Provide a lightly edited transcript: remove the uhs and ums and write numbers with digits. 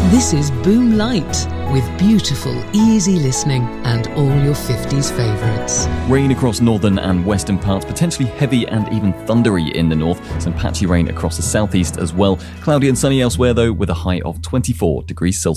This is Boom Light, with beautiful, easy listening and all your 50s favourites. Rain across northern and western parts, potentially heavy and even thundery in the north. Some patchy rain across the southeast as well. Cloudy and sunny elsewhere though, with a high of 24 degrees Celsius.